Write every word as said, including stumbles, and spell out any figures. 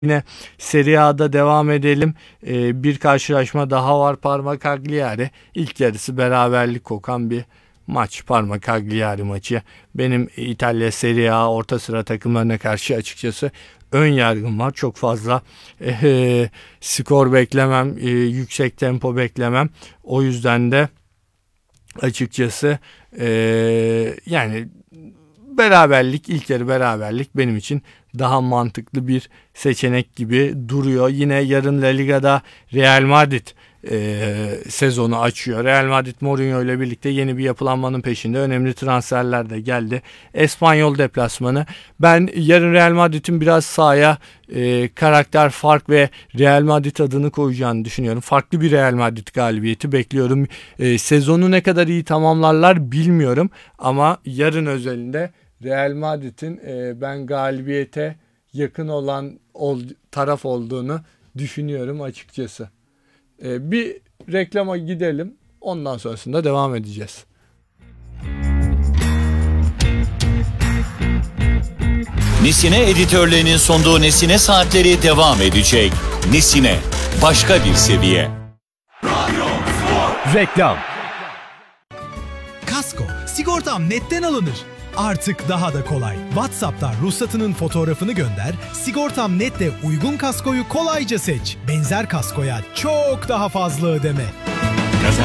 Yine Serie A'da devam edelim. Ee, bir karşılaşma daha var, Parma Cagliari. İlk yarısı beraberlik kokan bir maç, Parma Cagliari maçı. Benim İtalya Serie A orta sıra takımlarına karşı açıkçası ön yargım var. Çok fazla e, skor beklemem, e, yüksek tempo beklemem. O yüzden de açıkçası e, yani beraberlik, ilk yarı beraberlik benim için daha mantıklı bir seçenek gibi duruyor. Yine yarın La Liga'da Real Madrid e, sezonu açıyor. Real Madrid Mourinho ile birlikte yeni bir yapılanmanın peşinde. Önemli transferler de geldi. Espanyol deplasmanı. Ben yarın Real Madrid'in biraz sahaya e, karakter fark ve Real Madrid adını koyacağını düşünüyorum. Farklı bir Real Madrid galibiyeti bekliyorum. E, sezonu ne kadar iyi tamamlarlar bilmiyorum ama yarın özelinde Real Madrid'in e, ben galibiyete yakın olan ol, taraf olduğunu düşünüyorum açıkçası. E, bir reklama gidelim. Ondan sonrasında devam edeceğiz. Nesine editörlerinin sunduğu Nesine Saatleri devam edecek. Nesine, başka bir seviye. Reklam. Kasko, sigortam netten alınır. Artık daha da kolay. WhatsApp'ta ruhsatının fotoğrafını gönder, Sigortam Net'te uygun kaskoyu kolayca seç. Benzer kaskoya çok daha fazla ödeme.